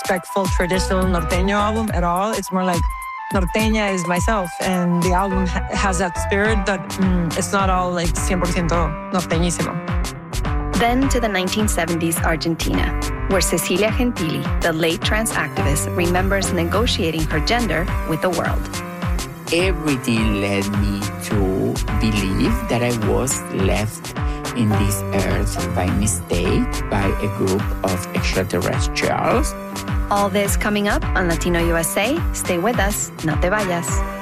disrespectful, traditional norteño album at all. It's more like norteña is myself, and the album has that spirit that it's not all like 100% norteñísimo. Then to the 1970s Argentina, where Cecilia Gentili, the late trans activist, remembers negotiating her gender with the world. Everything led me to believe that I was left in this earth by mistake by a group of extraterrestrials. All this coming up on Latino USA. Stay with us, no te vayas.